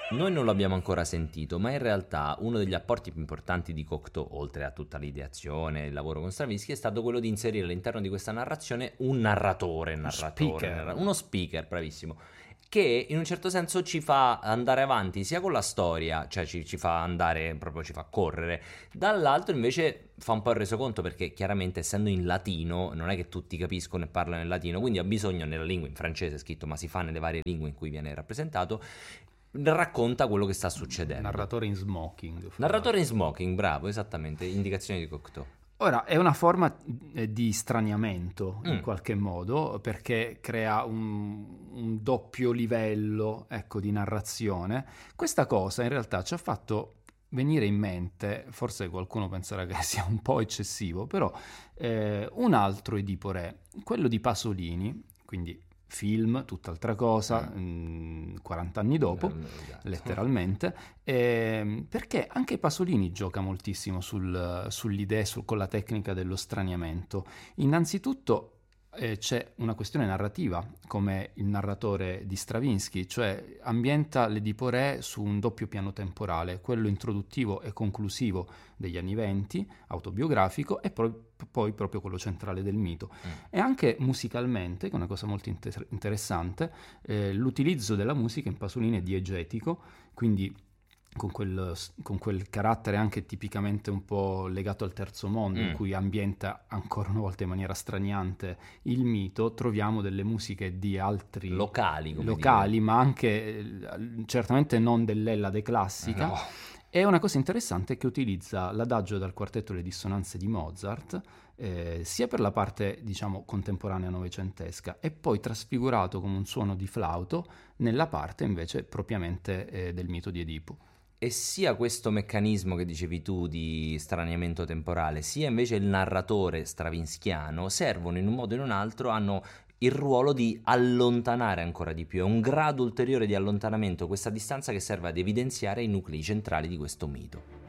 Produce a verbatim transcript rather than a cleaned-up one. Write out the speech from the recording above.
Noi non l'abbiamo ancora sentito, ma in realtà uno degli apporti più importanti di Cocteau, oltre a tutta l'ideazione, il lavoro con Stravinsky, è stato quello di inserire all'interno di questa narrazione un narratore, narratore, Speaker. narra- uno speaker, bravissimo, che in un certo senso ci fa andare avanti sia con la storia, cioè ci, ci fa andare, proprio ci fa correre, dall'altro invece fa un po' il resoconto perché chiaramente essendo in latino non è che tutti capiscono e parlano in latino, quindi ha bisogno nella lingua, in francese è scritto, ma si fa nelle varie lingue in cui viene rappresentato, racconta quello che sta succedendo. Narratore in smoking. Narratore in smoking, bravo, esattamente, indicazioni di Cocteau. Ora, è una forma eh, di straniamento in Mm. qualche modo, perché crea un, un doppio livello, ecco, di narrazione. Questa cosa in realtà ci ha fatto venire in mente, forse qualcuno penserà che sia un po' eccessivo, però eh, un altro Edipo Re, quello di Pasolini, quindi film, tutt'altra cosa, Mm. mh, quaranta anni dopo, Esatto. letteralmente, ehm, perché anche Pasolini gioca moltissimo sul- sull'idea, su- con la tecnica dello straniamento. Innanzitutto eh, c'è una questione narrativa, come il narratore di Stravinsky, cioè ambienta l'Edipo Re su un doppio piano temporale, quello introduttivo e conclusivo degli anni venti, autobiografico, e poi, poi proprio quello centrale del mito. Mm. E anche musicalmente, che è una cosa molto inter- interessante, eh, l'utilizzo della musica in Pasolini è diegetico, quindi con quel, con quel carattere anche tipicamente un po' legato al terzo mondo, Mm. in cui ambienta ancora una volta in maniera straniante il mito, troviamo delle musiche di altri Locali, come locali, dire. ma anche eh, certamente non dell'Ellade classica. No. E una cosa interessante è che utilizza l'adagio dal quartetto Le dissonanze di Mozart, eh, sia per la parte, diciamo, contemporanea novecentesca, e poi trasfigurato come un suono di flauto nella parte invece propriamente eh, del mito di Edipo. E sia questo meccanismo che dicevi tu di straniamento temporale, sia invece il narratore stravinskiano servono in un modo o in un altro, hanno il ruolo di allontanare ancora di più, è un grado ulteriore di allontanamento, questa distanza che serve ad evidenziare i nuclei centrali di questo mito.